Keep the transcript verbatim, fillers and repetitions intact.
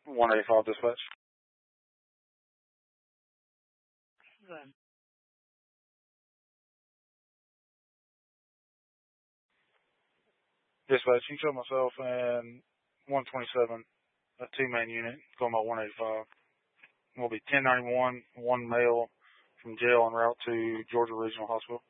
one eighty-five dispatch. Good. Dispatch, you can show myself and one twenty-seven, a two-man unit, going about one eighty-five. We'll be ten ninety-one, one male from jail en route to Georgia Regional Hospital.